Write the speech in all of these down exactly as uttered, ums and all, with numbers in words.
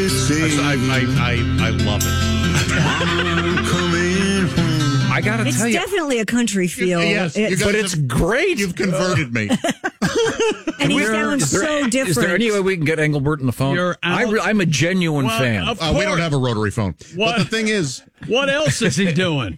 I, I, I, I love it. I gotta It's tell you, definitely a country feel. Yes, It's- you guys but it's have- great. You've converted me. and he Is there- sounds is there- so different. Is there any way we can get Engelbert on the phone? You're I out. re- I'm a genuine Well, fan. of Uh, we don't course. have a rotary phone. What? But the thing is, What else is he doing?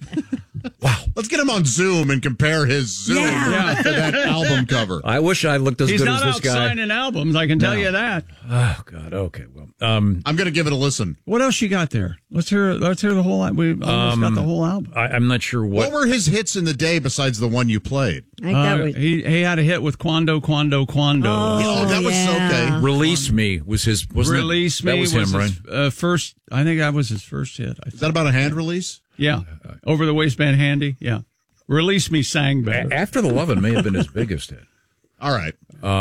let's get him on Zoom and compare his Zoom Yeah. to that album cover. I wish I looked as He's good not as out this guy. signing albums, I can tell No. you that. Oh God. Okay. Well. Um. I'm going to give it a listen. What else you got there? Let's hear. Let's hear the whole. We almost got the whole album. I, I'm not sure What what. were his hits in the day besides the one you played? I think that Uh, was, he he had a hit with Quando Quando Quando. Oh, that was yeah. okay. Release Me was his. Wasn't Release it? Me That was, him, right? his, uh, first. I think that was his first hit. I Is think. that about a hand release? Yeah, over the waistband handy. Yeah, Release Me sang better. A- After the Lovin' may have been his biggest hit. All right.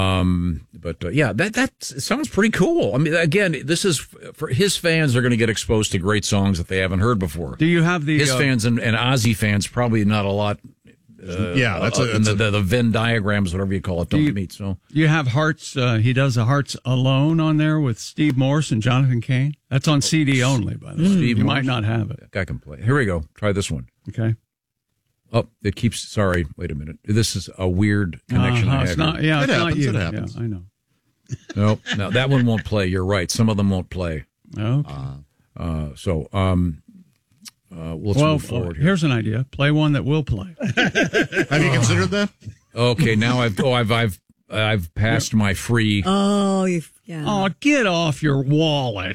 Um, but uh, yeah, that that sounds pretty cool. I mean, again, this is for his fans. They're going to get exposed to great songs that they haven't heard before. Do you have the His uh, fans and, and Ozzy fans probably not a lot. Uh, yeah, that's a, uh, that's the, a the, the Venn diagrams, whatever you call it, don't you- meet. So You have Hearts. Uh, he does a Hearts Alone on there with Steve Morse and Jonathan Cain. That's on C D only, by the way. Steve you Morse. might not have it. I can play. Here we go. Try this one. Okay. Oh, it keeps. Sorry, wait a minute. This is a weird connection. Uh-huh, I it's have not. here. Yeah, It it's not happens, you. it happens. Yeah, I know. No, no, that one won't play. You're right. Some of them won't play. Okay. Uh, so, um, uh, let's well, move forward here. here's an idea. Play one that will play. Have you considered that? Okay, now I've oh I've I've I've passed my free. oh, you yeah. Oh, get off your wallet!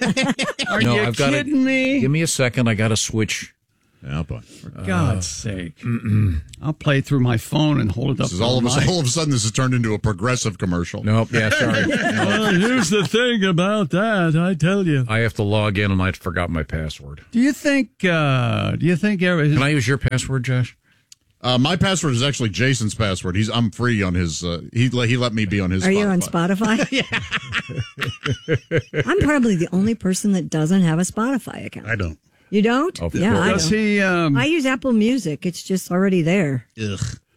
Are no, you I've got kidding to, me? Give me a second. I got to switch. Yeah, but For God's sake! I'll play through my phone and hold it up. this is to all of the a mic. all of a sudden this has turned into a progressive commercial. Nope. Yeah, sorry. Well, here's the thing about that. I tell you. I have to log in and I forgot my password. Do you think? Uh, do you think? Every, Can I use your password, Josh? Uh, my password is actually Jason's password. He's I'm free on his. Uh, he let he let me be on his. Are Spotify. you on Spotify? yeah. I'm probably the only person that doesn't have a Spotify account. I don't. You don't? Of yeah, course. I Does don't. he? Um, I use Apple Music. It's just already there. Ugh.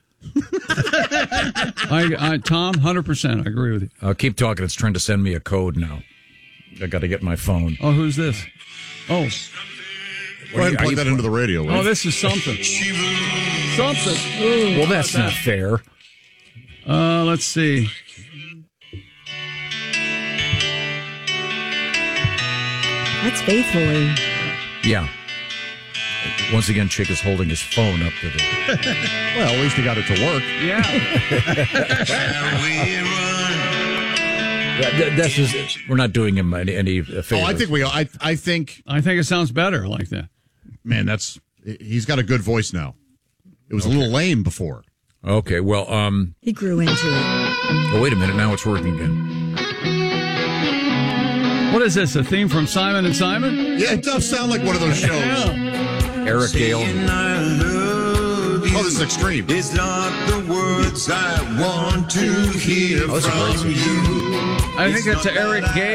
I, I, Tom, hundred percent. I agree with you. Uh, keep talking. It's trying to send me a code now. I got to get my phone. Oh, who's this? Oh, Go ahead and Are plug you- that into the radio. will oh, you? this is something. Something. Ooh, Well, that's not fair. Uh, let's see. That's faithfully. Yeah. Once again, Chick is holding his phone up to the. Well, at least he got it to work. Yeah. Th- th- This is. We're not doing him any, any favors. Oh, I think we. I I think. I think it sounds better like that. Man, that's. He's got a good voice now. It was a little lame before. Okay. Well. Um. He grew into it. Oh, wait a minute. Now it's working again. What is this? A theme from Simon and Simon? Yeah, it does sound like one of those shows. Eric Gale. Oh, this is extreme. It's not the words I want to hear Oh, that's a great from song. you. I think that's Eric Gale.